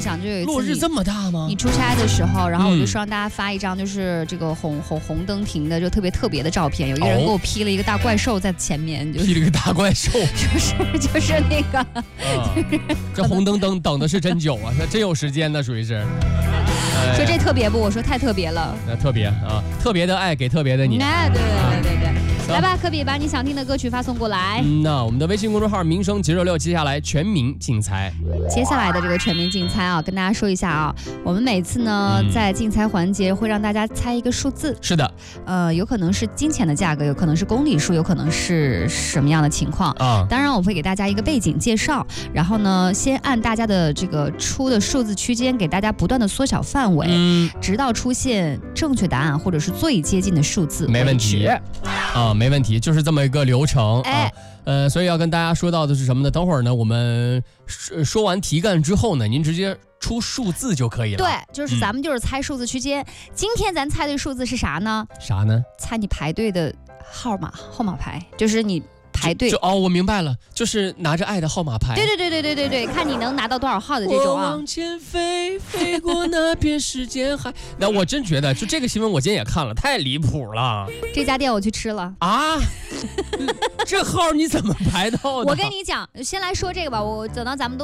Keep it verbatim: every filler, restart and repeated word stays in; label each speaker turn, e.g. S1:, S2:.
S1: 享，就有一次
S2: 落日这么大吗？
S1: 你出差的时候，然后我就说让大家发一张就是这个红红红灯停的就特别特别的照片，有一个人给我 P 了一个大怪兽在前面，就
S2: P 了一个大怪兽，
S1: 就是就是那个，
S2: 啊、这红灯灯等的是真久啊，这真有时间呢，属于是。
S1: 说这特别不？我说太特别了。
S2: 那特别啊，特别的爱给特别的你。
S1: 哎，对对对对对，来吧，科比，把你想听的歌曲发送过来。
S2: 嗯，那我们的微信公众号民生九九六，接下来全民竞猜。
S1: 接下来的这个全民竞猜啊，跟大家说一下啊，我们每次呢、嗯、在竞猜环节会让大家猜一个数字。
S2: 是的，
S1: 呃，有可能是金钱的价格，有可能是公里数，有可能是什么样的情况啊？当然，我会给大家一个背景介绍，然后呢，先按大家的这个出的数字区间，给大家不断的缩小范围。嗯，直到出现正确答案或者是最接近的数字，
S2: 没问题啊，没问题，就是这么一个流程。
S1: 哎，
S2: 啊、呃，所以要跟大家说到的是什么呢？等会儿呢，我们说完题干之后呢，您直接出数字就可以了。
S1: 对，就是咱们就是猜数字区间。嗯、今天咱猜的数字是啥呢？
S2: 啥呢？
S1: 猜你排队的号码号码牌，就是你。排队
S2: 就哦，我明白了，就是拿着爱的号码牌。
S1: 对对对对对对对，看你能拿到多少号的这种啊。
S2: 我往前飞，飞过那片时间海。那我真觉得，就这个新闻我今天也看了，太离谱了。
S1: 这家店我去吃了
S2: 啊，这号你怎么排到的？
S1: 我跟你讲，先来说这个吧，我等到咱们都。